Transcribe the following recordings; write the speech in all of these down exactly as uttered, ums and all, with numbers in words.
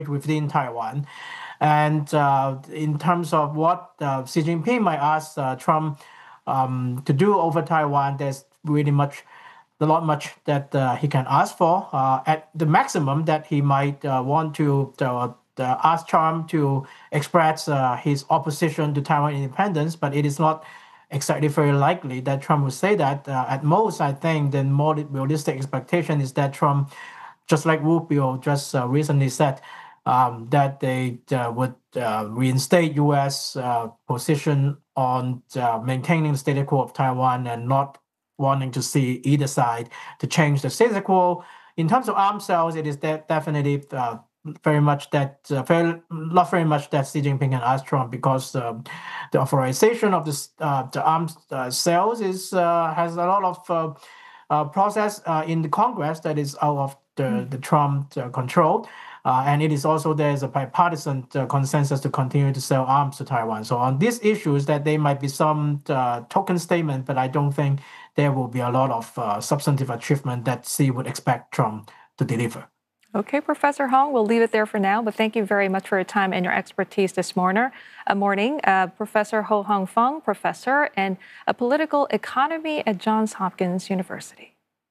within Taiwan. And uh, in terms of what uh, Xi Jinping might ask uh, Trump um, to do over Taiwan, there's really much, a lot much that uh, he can ask for. Uh, at the maximum that he might uh, want to uh, uh, ask Trump to express uh, his opposition to Taiwan independence, but it is not exactly very likely that Trump would say that. Uh, at most, I think the more realistic expectation is that Trump, just like Rubio just uh, recently said, um, that they uh, would uh, reinstate U S uh, position on uh, maintaining the status quo of Taiwan and not wanting to see either side to change the status quo. In terms of arms sales, it is de- definitely uh, very much that uh, very not very much that Xi Jinping can ask Trump, because um, the authorization of this uh, the arms uh, sales is uh, has a lot of uh, uh, process uh, in the Congress that is out of the, mm. the Trump uh, control. Uh, and it is also there's a bipartisan uh, consensus to continue to sell arms to Taiwan. So on these issues, that there might be some uh, token statement, but I don't think there will be a lot of uh, substantive achievement that Xi would expect Trump to deliver. Okay, Professor Hong, we'll leave it there for now, but thank you very much for your time and your expertise this morning. Uh, morning, uh, Professor Ho Hong Feng, professor and a political economy at Johns Hopkins University.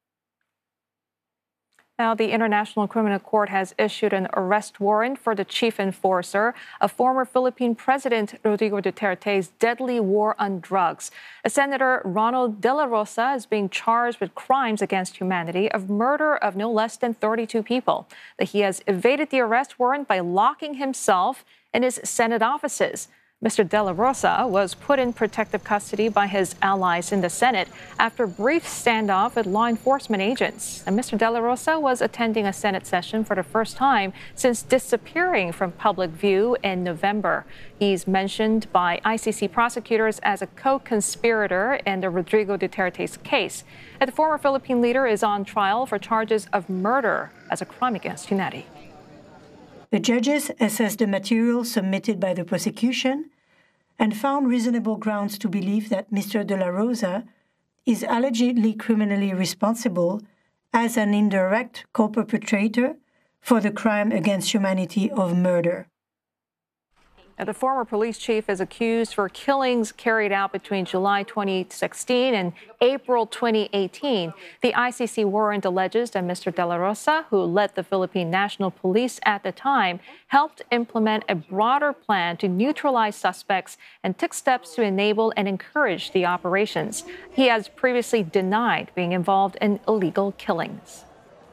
Now, the International Criminal Court has issued an arrest warrant for the chief enforcer of former Philippine President Rodrigo Duterte's deadly war on drugs. Senator Ronald De La Rosa is being charged with crimes against humanity of murder of no less than thirty-two people. He has evaded the arrest warrant by locking himself in his Senate offices. Mister De La Rosa was put in protective custody by his allies in the Senate after a brief standoff with law enforcement agents. And Mister De La Rosa was attending a Senate session for the first time since disappearing from public view in November. He's mentioned by I C C prosecutors as a co-conspirator in the Rodrigo Duterte's case. And the former Philippine leader is on trial for charges of murder as a crime against humanity. The judges assessed the material submitted by the prosecution and found reasonable grounds to believe that Mister De La Rosa is allegedly criminally responsible as an indirect co-perpetrator for the crime against humanity of murder. Now, the former police chief is accused for killings carried out between July twenty sixteen and April twenty eighteen. The I C C warrant alleges that Mister De La Rosa, who led the Philippine National Police at the time, helped implement a broader plan to neutralize suspects and took steps to enable and encourage the operations. He has previously denied being involved in illegal killings.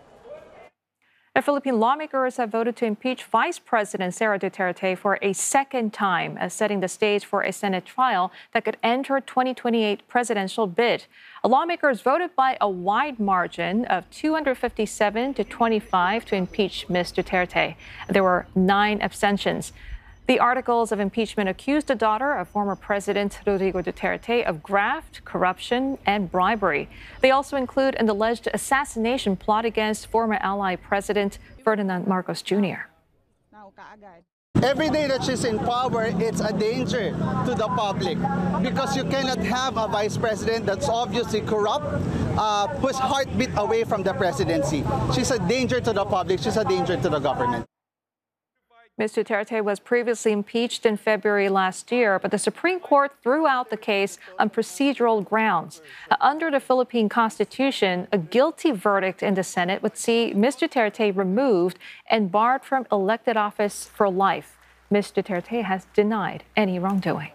The Philippine lawmakers have voted to impeach Vice President Sara Duterte for a second time, as setting the stage for a Senate trial that could end her twenty twenty-eight presidential bid. Lawmakers voted by a wide margin of two hundred fifty-seven to twenty-five to impeach Miz Duterte. There were nine abstentions. The articles of impeachment accuse the daughter of former President Rodrigo Duterte of graft, corruption, and bribery. They also include an alleged assassination plot against former ally President Ferdinand Marcos Junior Every day that she's in power, it's a danger to the public, because you cannot have a vice president that's obviously corrupt, uh, whose heart beat away from the presidency. She's a danger to the public. She's a danger to the government. Miz Duterte was previously impeached in February last year, but the Supreme Court threw out the case on procedural grounds. Under the Philippine Constitution, a guilty verdict in the Senate would see Miz Duterte removed and barred from elected office for life. Miz Duterte has denied any wrongdoing.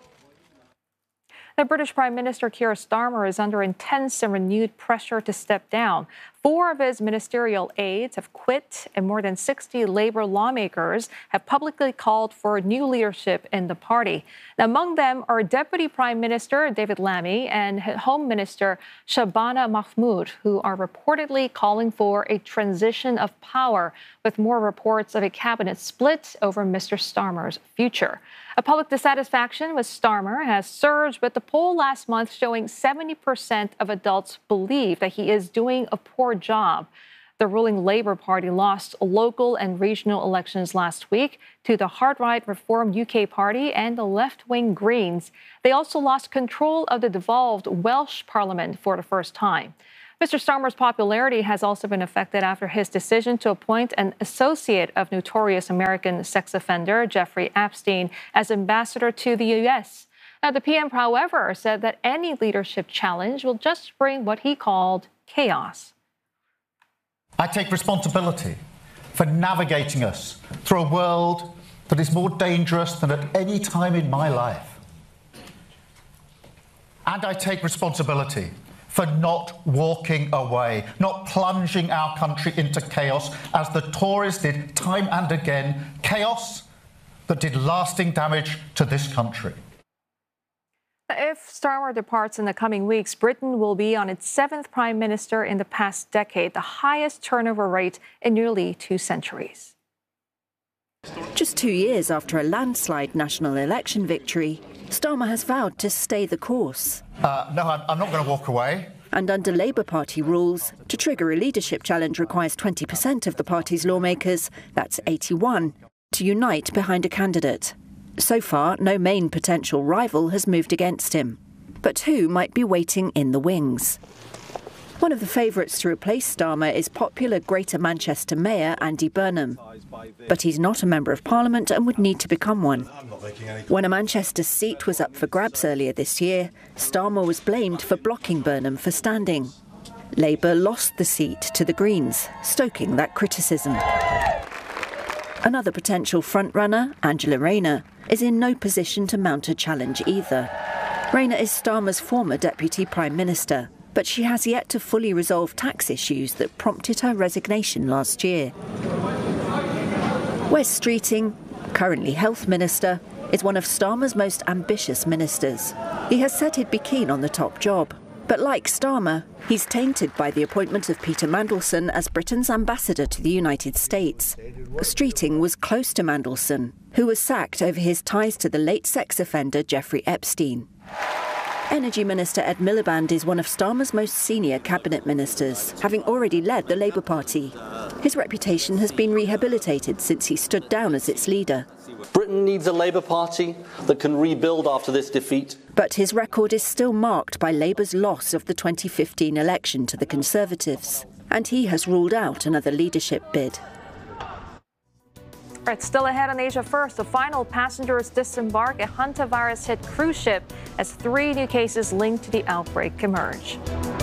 The British Prime Minister Keir Starmer is under intense and renewed pressure to step down. Four of his ministerial aides have quit, and more than sixty Labour lawmakers have publicly called for new leadership in the party. Now, among them are Deputy Prime Minister David Lammy and Home Minister Shabana Mahmood, who are reportedly calling for a transition of power, with more reports of a cabinet split over Mister Starmer's future. A public dissatisfaction with Starmer has surged, with the poll last month showing seventy percent of adults believe that he is doing a poor job. The ruling Labour Party lost local and regional elections last week to the hard-right Reform U K Party and the left-wing Greens. They also lost control of the devolved Welsh Parliament for the first time. Mister Starmer's popularity has also been affected after his decision to appoint an associate of notorious American sex offender Jeffrey Epstein as ambassador to the U S. Now, the P M, however, said that any leadership challenge will just bring what he called chaos. I take responsibility for navigating us through a world that is more dangerous than at any time in my life. And I take responsibility for not walking away, not plunging our country into chaos as the Tories did time and again, chaos that did lasting damage to this country. If Starmer departs in the coming weeks, Britain will be on its seventh prime minister in the past decade, the highest turnover rate in nearly two centuries. Just two years after a landslide national election victory, Starmer has vowed to stay the course. Uh, no, I'm, I'm not going to walk away. And under Labour Party rules, to trigger a leadership challenge requires twenty percent of the party's lawmakers, that's eighty-one, to unite behind a candidate. So far, no main potential rival has moved against him. But who might be waiting in the wings? One of the favourites to replace Starmer is popular Greater Manchester Mayor Andy Burnham. But he's not a Member of Parliament and would need to become one. When a Manchester seat was up for grabs earlier this year, Starmer was blamed for blocking Burnham for standing. Labour lost the seat to the Greens, stoking that criticism. Another potential frontrunner, Angela Rayner, is in no position to mount a challenge either. Rayner is Starmer's former Deputy Prime Minister, but she has yet to fully resolve tax issues that prompted her resignation last year. Wes Streeting, currently Health Minister, is one of Starmer's most ambitious ministers. He has said he'd be keen on the top job. But like Starmer, he's tainted by the appointment of Peter Mandelson as Britain's ambassador to the United States. Streeting was close to Mandelson, who was sacked over his ties to the late sex offender Jeffrey Epstein. Energy Minister Ed Miliband is one of Starmer's most senior cabinet ministers, having already led the Labour Party. His reputation has been rehabilitated since he stood down as its leader. Britain needs a Labour Party that can rebuild after this defeat. But his record is still marked by Labour's loss of the twenty fifteen election to the Conservatives, and he has ruled out another leadership bid. Right, still ahead on Asia First, the final passengers disembark a hantavirus-hit cruise ship as three new cases linked to the outbreak emerge.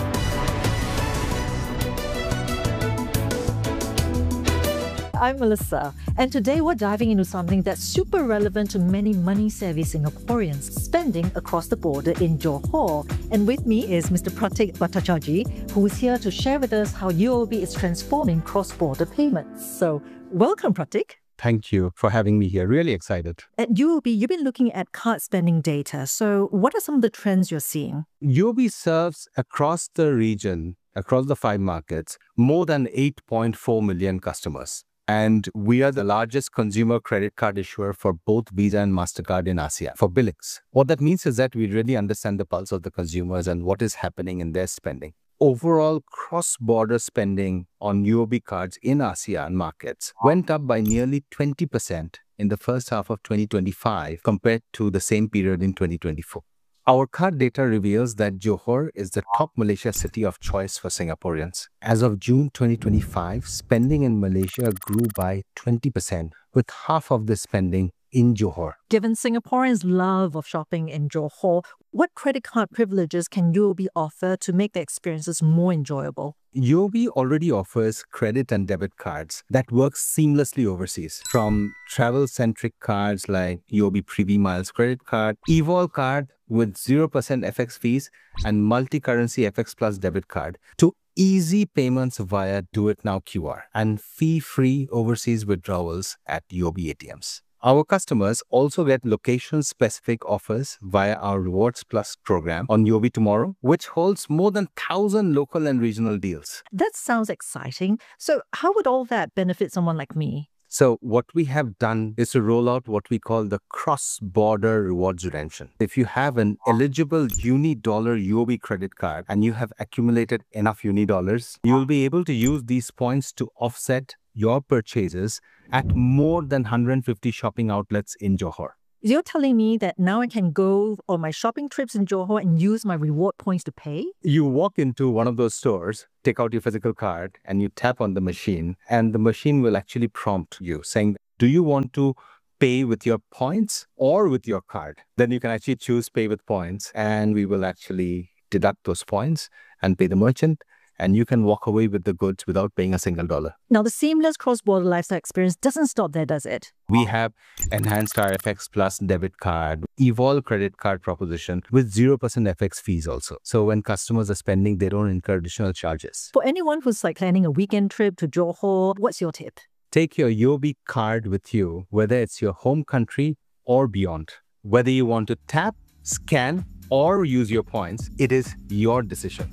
I'm Melissa, and today we're diving into something that's super relevant to many money-savvy Singaporeans, spending across the border in Johor. And with me is Mister Pratik Bhattacharjee, who is here to share with us how U O B is transforming cross-border payments. So, welcome, Pratik. Thank you for having me here. Really excited. At U O B, you've been looking at card spending data. So, what are some of the trends you're seeing? U O B serves across the region, across the five markets, more than eight point four million customers. And we are the largest consumer credit card issuer for both Visa and MasterCard in ASEAN for billings. What that means is that we really understand the pulse of the consumers and what is happening in their spending. Overall, cross-border spending on U O B cards in ASEAN markets went up by nearly twenty percent in the first half of twenty twenty-five compared to the same period in twenty twenty-four. Our card data reveals that Johor is the top Malaysia city of choice for Singaporeans. As of June twenty twenty-five, spending in Malaysia grew by twenty percent, with half of the spending in Johor. Given Singaporeans' love of shopping in Johor, what credit card privileges can U O B offer to make the experiences more enjoyable? U O B already offers credit and debit cards that work seamlessly overseas, from travel-centric cards like U O B Privy Miles credit card, Evol card with zero percent F X fees, and multi-currency F X Plus debit card, to easy payments via Do It Now Q R and fee-free overseas withdrawals at U O B A T Ms. Our customers also get location-specific offers via our Rewards Plus program on U O B Tomorrow, which holds more than one thousand local and regional deals. That sounds exciting. So how would all that benefit someone like me? So what we have done is to roll out what we call the cross-border rewards redemption. If you have an eligible Uni-Dollar U O B credit card and you have accumulated enough Uni-Dollars, you'll be able to use these points to offset your purchases at more than one hundred fifty shopping outlets in Johor. You're telling me that now I can go on my shopping trips in Johor and use my reward points to pay? You walk into one of those stores, take out your physical card, and you tap on the machine, and the machine will actually prompt you saying, do you want to pay with your points or with your card? Then you can actually choose pay with points, and we will actually deduct those points and pay the merchant, and you can walk away with the goods without paying a single dollar. Now, the seamless cross-border lifestyle experience doesn't stop there, does it? We have enhanced our F X Plus debit card, Evolve credit card proposition with zero percent F X fees also. So when customers are spending, they don't incur additional charges. For anyone who's like planning a weekend trip to Johor, what's your tip? Take your U O B card with you, whether it's your home country or beyond. Whether you want to tap, scan, or use your points, it is your decision.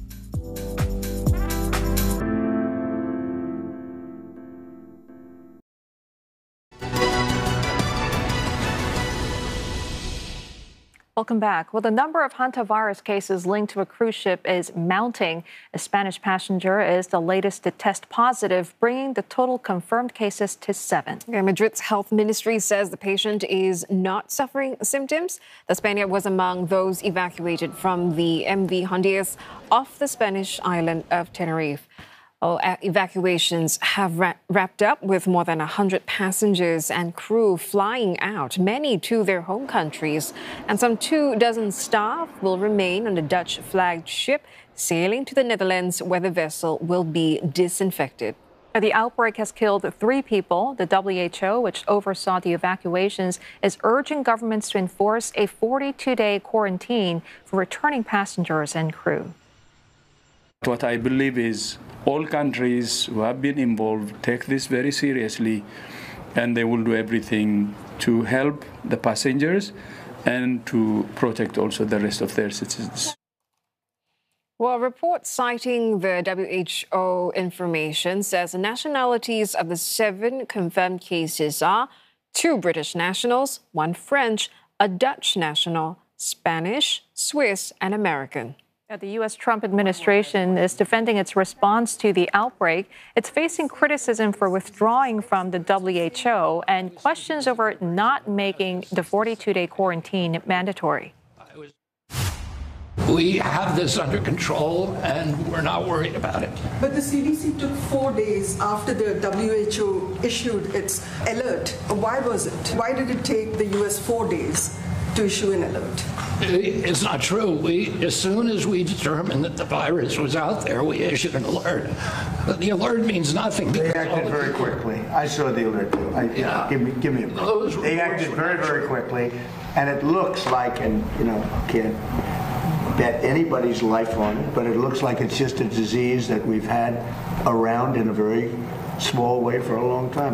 Welcome back. Well, the number of hantavirus cases linked to a cruise ship is mounting. A Spanish passenger is the latest to test positive, bringing the total confirmed cases to seven. Yeah, Madrid's health ministry says the patient is not suffering symptoms. The Spaniard was among those evacuated from the M V Hondias off the Spanish island of Tenerife. Oh, evacuations have ra- wrapped up with more than one hundred passengers and crew flying out, many to their home countries. And some two dozen staff will remain on the Dutch-flagged ship sailing to the Netherlands, where the vessel will be disinfected. The outbreak has killed three people. The W H O, which oversaw the evacuations, is urging governments to enforce a forty-two day quarantine for returning passengers and crew. What I believe is all countries who have been involved take this very seriously, and they will do everything to help the passengers and to protect also the rest of their citizens. Well, a report citing the W H O information says the nationalities of the seven confirmed cases are two British nationals, one French, a Dutch national, Spanish, Swiss, and American. The U S Trump administration is defending its response to the outbreak. It's facing criticism for withdrawing from the W H O and questions over not making the forty-two day quarantine mandatory. We have this under control, and we're not worried about it. But the C D C took four days after the W H O issued its alert. Why was it? Why did it take the U S four days to issue an alert? It's not true. We, as soon as we determined that the virus was out there, we issued an alert. But the alert means nothing. They acted very quickly. I saw the alert too. I, yeah. Give me, give me a break. They acted very, very quickly, and it looks like, and you know, can't bet anybody's life on it, but it looks like it's just a disease that we've had around in a very small way for a long time.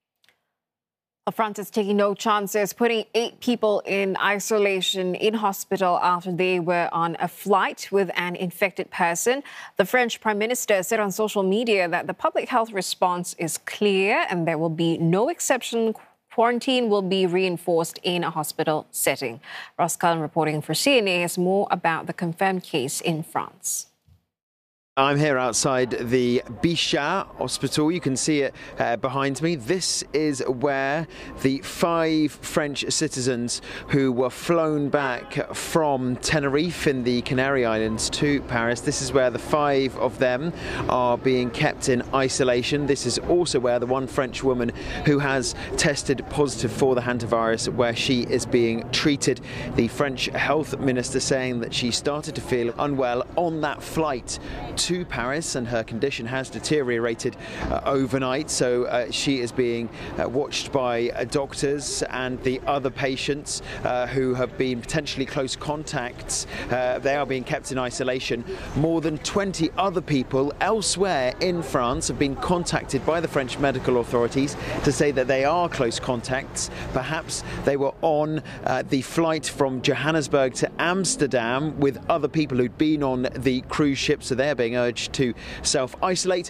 France is taking no chances, putting eight people in isolation in hospital after they were on a flight with an infected person. The French Prime Minister said on social media that the public health response is clear and there will be no exception. Quarantine will be reinforced in a hospital setting. Ross Cullen reporting for C N A has more about the confirmed case in France. I'm here outside the Bichat Hospital. You can see it uh, behind me. This is where the five French citizens who were flown back from Tenerife in the Canary Islands to Paris, this is where the five of them are being kept in isolation. This is also where the one French woman who has tested positive for the hantavirus, where she is being treated. The French health minister saying that she started to feel unwell on that flight to Paris, and her condition has deteriorated uh, overnight, so uh, she is being uh, watched by uh, doctors and the other patients uh, who have been potentially close contacts. Uh, they are being kept in isolation. More than twenty other people elsewhere in France have been contacted by the French medical authorities to say that they are close contacts. Perhaps they were on uh, the flight from Johannesburg to Amsterdam with other people who'd been on the cruise ship, so they're being urged to self-isolate.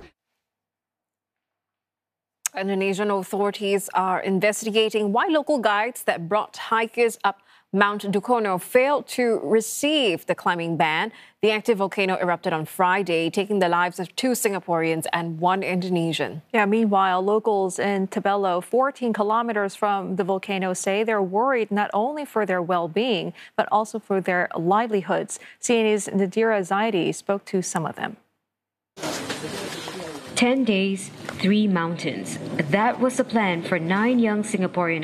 Indonesian authorities are investigating why local guides that brought hikers up Mount Dukono failed to receive the climbing ban. The active volcano erupted on Friday, taking the lives of two Singaporeans and one Indonesian. Yeah, meanwhile, locals in Tebelo, fourteen kilometers from the volcano, say they're worried not only for their well-being, but also for their livelihoods. C N A's Nadira Zaidi spoke to some of them. Ten days, three mountains. That was the plan for nine young Singaporean